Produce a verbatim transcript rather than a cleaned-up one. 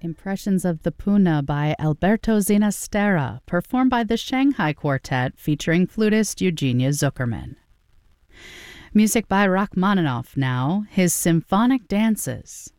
Impressions of the Puna by Alberto Zinastera, performed by the Shanghai Quartet featuring flutist Eugenia Zuckerman. Music by Rachmaninoff now, his Symphonic Dances.